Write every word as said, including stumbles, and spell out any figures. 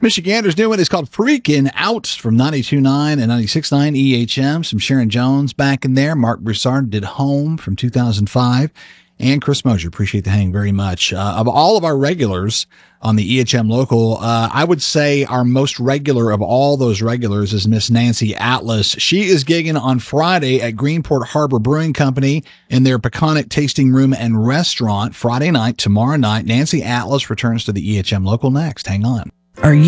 Michigander's new one is called Freakin' Out from ninety-two point nine and ninety-six point nine E H M. Some Sharon Jones back in there. Mark Broussard did Home from two thousand five. And Chris Mosier, appreciate the hang very much. Uh, of all of our regulars on the E H M local, uh, I would say our most regular of all those regulars is Miss Nancy Atlas. She is gigging on Friday at Greenport Harbor Brewing Company in their Peconic Tasting Room and Restaurant Friday night, tomorrow night. Nancy Atlas returns to the E H M local next. Hang on. Are you